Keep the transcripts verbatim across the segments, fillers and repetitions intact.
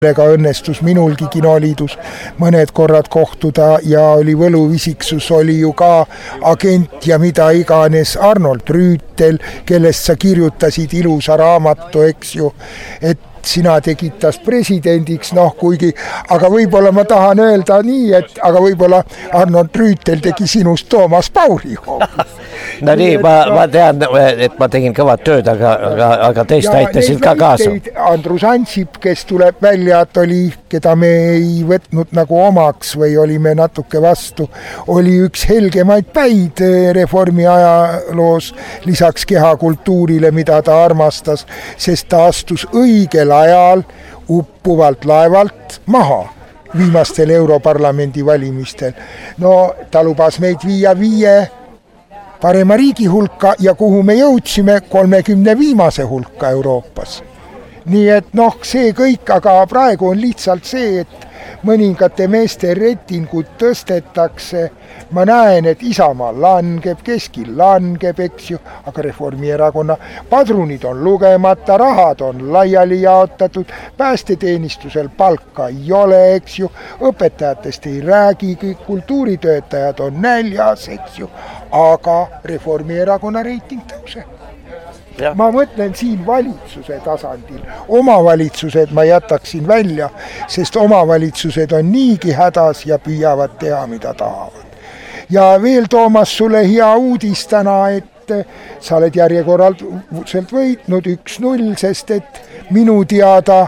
Ega õnnestus minulgi kinoliidus mõned korrad kohtuda ja oli võluvisiksus, oli ju ka agent ja mida iganes Arnold Rüütel, kellest sa kirjutasid ilusa raamatu, eks ju, et sina tegid tast presidendiks, noh kuigi, aga võib-olla ma tahan öelda nii, et aga võib-olla Arnold Rüütel tegi sinust Toomas Pauri hoopis. No nii, ma, ma tean, et ma tegin kõvad tööd, aga, aga, aga teist aitasid ka kaasa. Andrus Ansip, kes tuleb välja, et oli, keda me ei võtnud nagu omaks või olime natuke vastu, oli üks helgemaid päid reformi ajaloos lisaks kehakultuurile, mida ta armastas, sest ta astus õigel ajal uppuvalt laevalt maha viimastel Europarlamendi valimistel. No ta lubas meid viia viie parema riigi hulka ja kuhu me jõudsime kolmekümne viimase hulka Euroopas. Nii et noh, see kõik, aga praegu on lihtsalt see, et mõningate meeste reitingud tõstetakse. Ma näen, et Isamaa langeb, keskil langeb, eks ju, aga Reformierakonna padrunid on lugemata, rahad on laiali jaotatud, päästeteenistusel palka ei ole, eks ju, õpetajatest ei räägi, kõik kultuuritöötajad on näljas, eks ju, aga Reformierakonna reiting tõuseb. Ja. Ma mõtlen siin valitsuse tasandil. Omavalitsused ma jätaksin välja, sest omavalitsused on niigi hädas ja püüavad teha, mida tahavad. Ja veel, Toomas, sulle hea uudis täna, et sa oled järjekorralt võitnud üks null, sest et minu teada,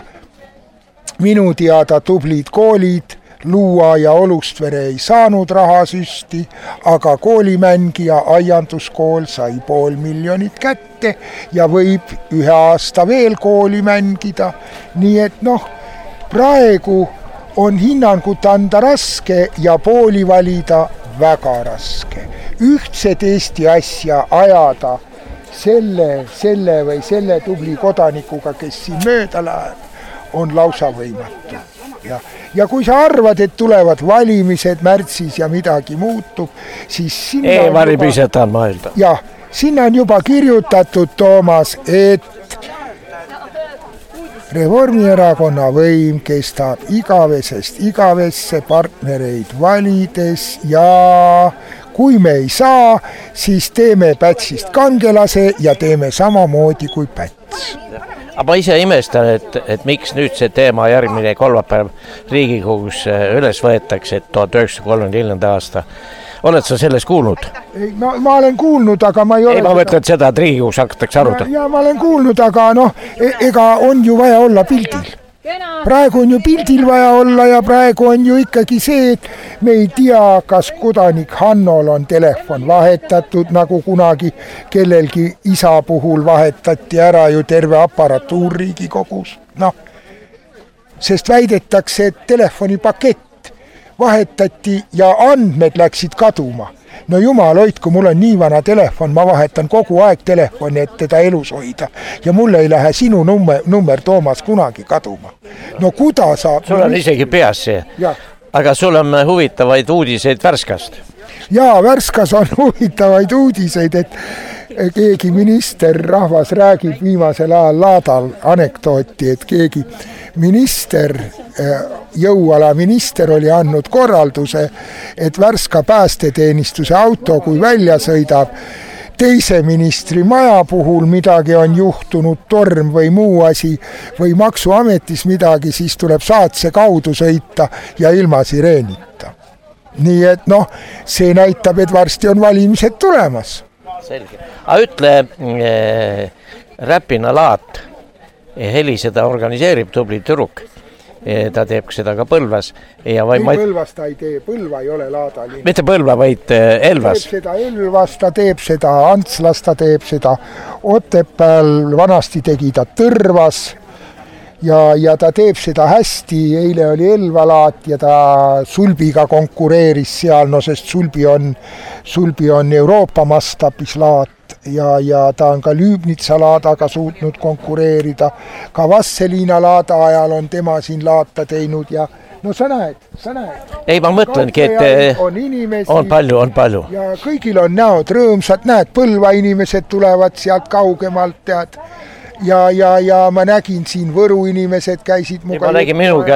minu teada tublid koolid Luua ja Olustvere ei saanud rahasüsti, aga koolimängija aianduskool sai pool miljonit kätte ja võib ühe aasta veel kooli mängida. Nii et noh, praegu on hinnangut anda raske ja pooli valida väga raske. Ühtset Eesti asja ajada selle, selle või selle tubli kodanikuga, kes siin mööda läheb, on lausa võimatu. Ja, ja kui sa arvad, et tulevad valimised märtsis ja midagi muutub, siis sinna ei, valimised on mõelda. Ja, sinna on juba kirjutatud, Toomas, et Reformierakonna võim kestab igavesest igavesse partnereid valides ja kui me ei saa, siis teeme Pätsist kangelase ja teeme samamoodi kui Päts. Aga ma ise imestan, et, et miks nüüd see teema järgmine kolmapäev Riigikogus üles võetakse, et tuhat üheksasada kolmkümmend neli aasta. Oled sa sellest kuulnud? Ei, ma, ma olen kuulnud, aga ma ei ole... Ei, ma mõtlen seda, et Riigikogus hakatakse arutada. Ja ma olen kuulnud, aga noh, ega on ju vaja olla pildil. Praegu on ju pildil vaja olla ja praegu on ju ikkagi see, et me ei tea, kas kodanik Hannol on telefon vahetatud, nagu kunagi kellelgi isa puhul vahetati ära ju terve aparatuur Riigikogus. No, sest väidetakse, et telefonipakett vahetati ja andmed läksid kaduma. No jumal hoidku, mul on nii vana telefon, ma vahetan kogu aeg telefoni, et teda elus hoida. Ja mulle ei lähe sinu number, number Toomas kunagi kaduma. No kuda saab... Sul on isegi peas see. Ja. Aga sul on huvitavaid uudiseid Värskast. Jaa, Värskas on huvitavaid uudiseid, et keegi minister, rahvas räägib viimasel ajal laadal anekdooti, et keegi minister, jõuala minister oli andnud korralduse, et Värska päästeteenistuse auto, kui välja sõidab, teise ministri maja puhul midagi on juhtunud, torm või muu asi, või maksuametis midagi, siis tuleb saatse kaudu sõita ja ilma sireenita. Nii et noh, see näitab, et varsti on valimised tulemas. Selge. Aga ütle, äh, Räpina laat, Heli seda organiseerib, tubli tüdruk. Ta teeb seda ka Põlvas. Ja või ma... Põlvas ta ei tee, Põlva ei ole laadalinn. Mitte Põlva, vaid Elvas. Ta teeb seda Elvas, ta teeb seda Antslas, ta teeb seda Otepääl, vanasti tegi ta Tõrvas ja, ja ta teeb seda hästi. Eile oli Elva laat ja ta Sulbiga konkureeris seal, no sest Sulbi on, Sulbi on Euroopa mastaabis laat. Ja, ja ta on ka Lüübnitsa laadaga suutnud konkureerida. Ka Vasselina laada ajal on tema siin laata teinud ja no sa näed, sa näed. Ei, ma mõtlengi, et on, inimesi, on palju, on palju. Ja kõigil on näod rõõmsad, näed, Põlva inimesed tulevad sealt kaugemalt, tead. ja, ja, ja ma nägin siin Võru inimesed käisid muga. Ma nägin minuga